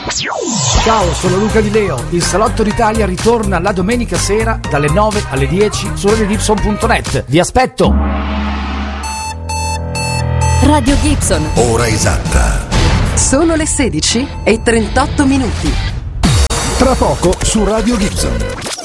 Ciao, sono Luca Di Leo. Il Salotto d'Italia ritorna la domenica sera dalle 9 alle 10 su radiogibson.net. Vi aspetto! Radio Gibson. Ora esatta. Sono le 16:38. Tra poco su Radio Gibson.